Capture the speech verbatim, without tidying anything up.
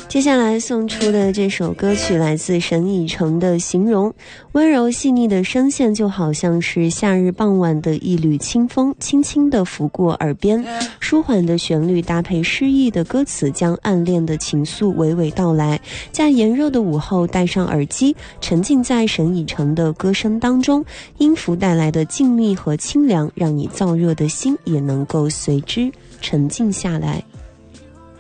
接下来送出的这首歌曲来自沈以诚的《形容》，温柔细腻的声线就好像是夏日傍晚的一缕清风，轻轻地拂过耳边，舒缓的旋律搭配诗意的歌词，将暗恋的情愫娓娓道来。在炎热的午后，戴上耳机，沉浸在沈以诚的歌声当中，音符带来的静谧和清凉，让你燥热的心也能够随之沉静下来。